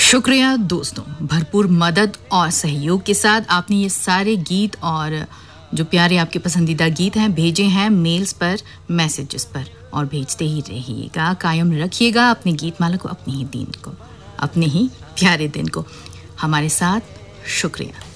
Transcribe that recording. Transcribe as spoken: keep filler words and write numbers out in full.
शुक्रिया दोस्तों, भरपूर मदद और सहयोग के साथ आपने ये सारे गीत और जो प्यारे आपके पसंदीदा गीत हैं भेजे हैं मेल्स पर, मैसेजेस पर, और भेजते ही रहिएगा, कायम रखिएगा अपने गीतमाला को, अपने ही दिन को, अपने ही प्यारे दिन को हमारे साथ। शुक्रिया।